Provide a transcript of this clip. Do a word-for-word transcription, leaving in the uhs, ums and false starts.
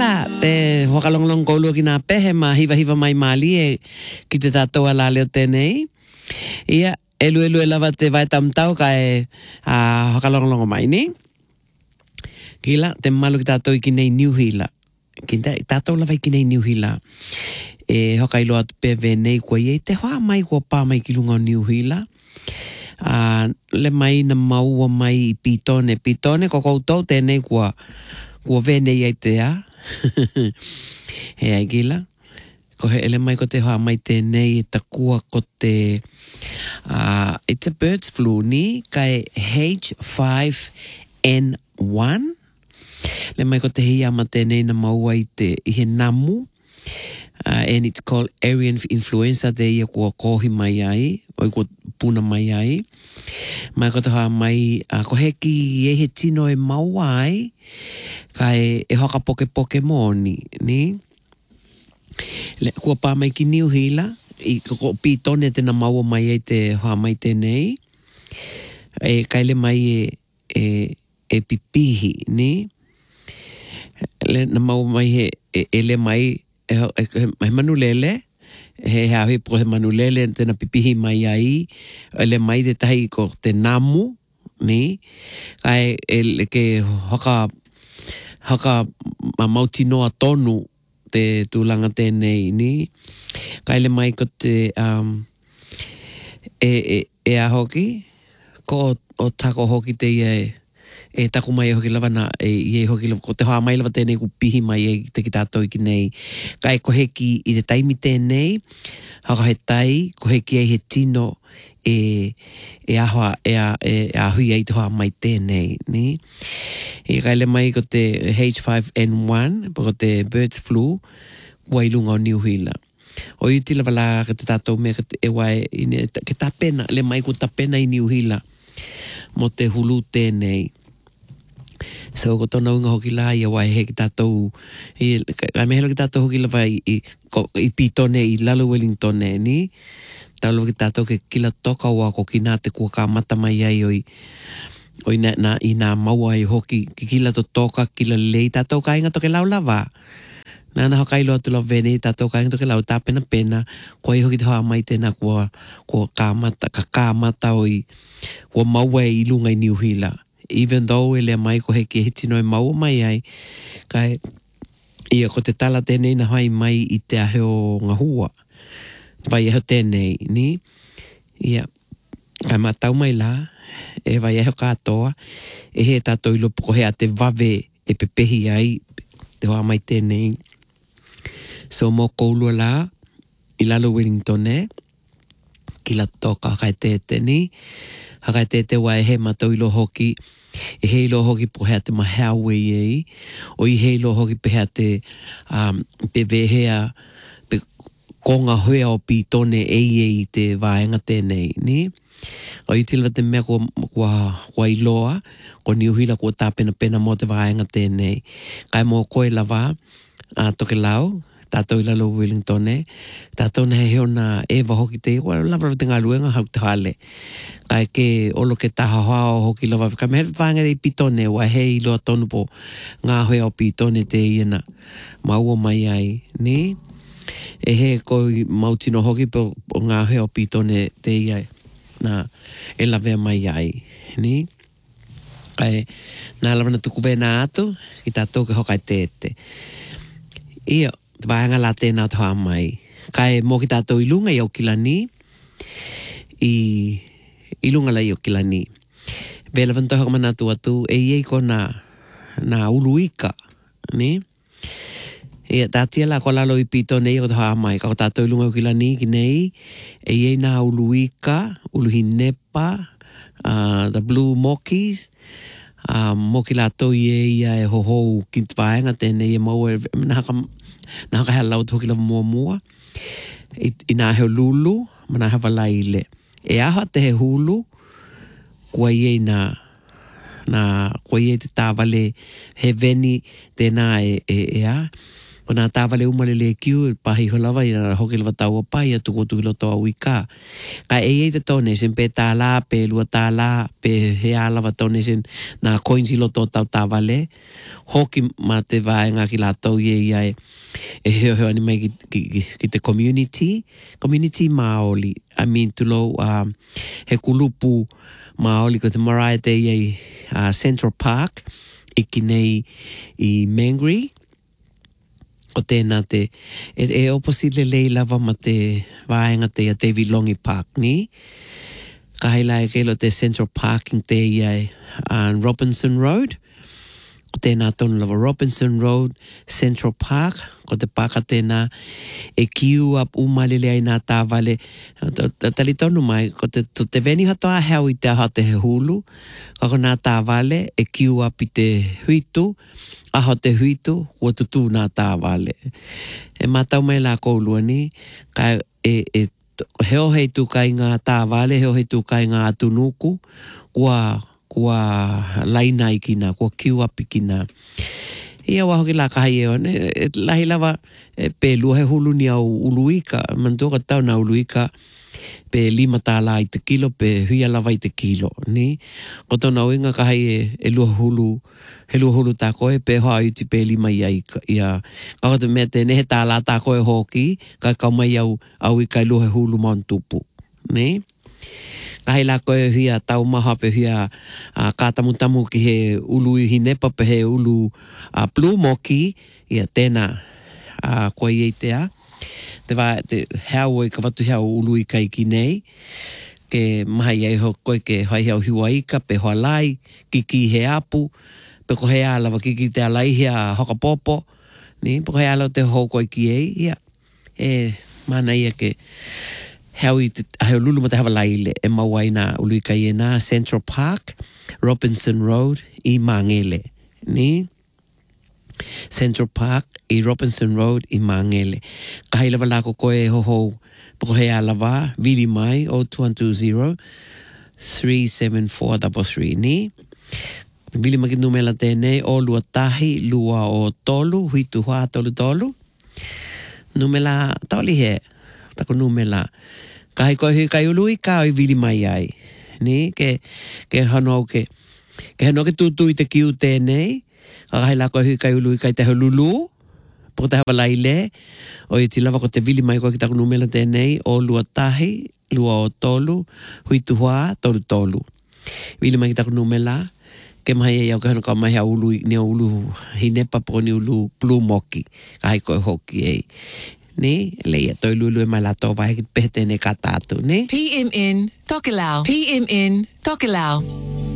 Kila, te wakalonglong koulu ki nā pehe ma hiva hiva mai mali e ki te tātou ala leo tēnei. Ia, elu elu e lava te vai tamtau ka e uh, wakalonglongo mai ni. Kila, te malu ki tātou i ki nei New Hila. Ki tātou lava i ki nei New Hila. E hokailo atu pewe nei kua i e te hoa mai kua pā mai ki lunga o New Hila. Uh, le mai na maua mai i pitone. Pitone ko koutou tēnei kua kua vene i ai te a. He ai gila. Ko he ele mai ko te hoa mai tēnei e takua ko te uh, it's a bird's flu ni kai H five N one. Le mai ko te hiama tēnei na maua i te i he namu. Uh, and it's called avian influenza te ia kua kohi mai ai, oi kua puna mai ai. Mai ko te hoa mai, uh, ko heki e he tino e maua ai, ka e, e hoka poke poke moni, ni? Le, kua pā mai ki New Hila, i ko pitone te na maua mai ai te hoa mai tēnei, e kaile mai e, e, e pipihi, ni? Le, na maua mai he, e, ele mai, e, e, e manulele, he hawi po he manulele tena pipihi mai ai, ele mai te tahi ko te namu, ni, kai ele ke hoka, hoka ma mauti noa tonu te tūlanga tēnei, ni, kai ele mai ko te, um, e, e, e a hoki, ko o tako hoki te ia e, e taku mai hoki lava na e i hoki lava ko te hoa mai lava tēnei ku pihi mai e te ki tātou i ki nei kai ko heki i te taimi tēnei haka he tai ko heki ai he tino e e ahoa e a e a hui ai te hoa mai tēnei ni e kai le mai ko te H five N one ko te birds flu wai lunga o New Hila o i ti lava la ka te tātou mea ka te e wai ke tapena le mai ko tapena i New Hila mo te hulu tēnei. So ko tona unga hoki la ia wai he ki tātou i kai mehelo ki tātou hoki lawa i, i, i pitone i Lalo Wellington e ni talo ki tātou ke kila toka ua ko ki nā te kua ka mata mai ai oi oi na, na i nā maua i hoki ki kila to toka kila lei tātou ka inga toke lau lava nana hoka ilo atu lau vene tātou ka inga toke lau tā pena pena kua i hoki te hoa mai tēnā kua kua ka mata ka ka mata oi kua maua i lunga i New Hila even though ele mai ko heki he tino e mau mai ai kai ia ko te tala tēnei na hai mai i te ahe o ngā hua vai eho tēnei ni ia kai matau mai la e vai eho katoa e he tātou ilo ko hea te vave e pepehi ai te hoa mai tēnei so mo koulua la i Lalo Wellington e ki la toka kai tēte ni hakai tēte wa e he matau ilo hoki, e he ilo hoki po hea te mahawe ei, o i he ilo hoki pe hea te um, pe vehea, pe konga hoea o pitone ei ei te vaenga tēnei, ni? O i tilwa te mea kua, kua, kua iloa, ko New Hila kua tā pena pena mo te vaenga tēnei. Kai mo koe lava, uh, toke lau, tātou i Lalo Wellington e, tātou na he heo na ewa hoki te, wala lava te ngā luenga hau te hale. Kai ke olo ke taha hoa o hoki lava, ka mehe whaanga i pitone, wa he i loa tonu po ngā hoi o pitone te iena maua mai ai, ni? E he koi mautino hoki po, po ngā hoi o pitone te iai, na e lawea mai ai, ni? Kai nā lava na tuku vena atu, ki tātou ke hokai tēte. Ia, te vāanga la tēnā te hoa mai. Kai mō ki tātou i lunga i au kilani, i, i lunga la i au kilani. Vela vantoa haka manatu atu, e iei ko nā, nā uluika, ni? Ia tātia la ko lalo i pito nei o te hoa mai, ka ko tātou i lunga i au kilani ki nei, e iei nā uluika, uluhi nepa, uh, the blue mockies, uh, mō ki lātou i e ia e hohou ki te vāenga tēnei e mau e nahaka nā ka hea lau te hoki lava mua mua. I, i nā heo lulu, ma nā hewa laile. E aha te he hulu, kua iei nā, nā, kua iei te tāwale he veni tēnā e, e, e a. Ko nā tāwale umale le kiu, pahi holawa i nā hoki lewa taua pai, a tuku tuki loto au i kā. Ka e e te tōne sen pe tā lā, pe lua tā lā, pe he alawa tōne sen nā koinsi loto tau tāwale. Hoki mā te vāenga ki lātou i e iai e heo heo ani mai ki, ki, ki te community, community Māori. I mean, tulo uh, he kulupu Māori ko te marae te iai uh, Central Park, iki nei i Mangere. O tēnā te, e, e oposile lei lava ma te vāenga te a David Longi Park ni. Ka heila e keilo te Central Parking te iai uh, Robinson Road. Ko tēnā tonu lava Robinson Road, Central Park. Ko te paka tēnā e kiu ap umalele ai nā tāwale. Tali tonu mai, ko te, te veni hatoa heo i te aha te he hulu. Kako nā tāwale e kiu ap i te huitu. Aho te huitu, kua tutu nā tāwale. E mātau mai lā koulua ni, ka e, e heo hei tukai ngā tāwale, heo hei tukai ngā atunuku, kua, kua laina i kina, kua kiu api kina. Ia wahoki lā kahai e one, e lahi lawa e pe lua he hulu ni au uluika, mantoka tau na uluika, pe lima tāla i te kilo, pe huia lava i te kilo, ni? Ko tona uinga kahai e, e lua hulu, he lua hulu tā koe, pe hoa uti pe lima ia i, ia, kako te mea te nehe tāla tā koe hoki, ka kaumai au, au i kai lua he hulu mantupu, ni? Kahai la koe huia tau maha pe huia uh, kātamutamu ki he ulu i hinepa pe he ulu uh, Blue Moki, ia tēnā uh, koe i tea. Te wā, te heo i ka watu heo ulu i kai ki nei, ke maha i ho koe ke hai heo hiua ika, pe hoa lai, ki ki he apu, pe ko he alawa ki ki te alai hea hoka popo, ni, pe ko he alawa te ho koe ki ei, ia, e mana ia ke heo i te, heo lulu ma te hawa laile, e mawai nā ulu i kai e nā Central Park, Robinson Road, i Mangele, ni? Central Park i Robinson Road i Mangele. Ka hei lawa lako koe ho ho poko he alawa, viri mai o two one two zero, three seven four three three ni. Vili maki numela tēnei o lua tahi, lua o tolu, huitu hoa tolu tolu. Numela toli he, tako numela. Ka hei koe hui kai ului, ka oi vili mai ai. Ni, ke, ke hano ke, ke hano ke tutu i te kiu tēnei, ka hei la koe hui kai ului kai te lulu, po te hawa laile, o i tilawa ko te vili mai koe ki tako numela tēnei, o lua tahi, lua o tolu, huitu hoa, tolu tolu. Vili mai ki tako numela, ke mahi e au ke hano ka mahi a ulu, ni a ulu, hinepa po ni ulu Blue Moki, ka hei koe hoki ei. Ni, leia toi lulu e mai lato vai ki pehte ne ka tātu, ni? P M N, Tokelau. P M N, Tokelau.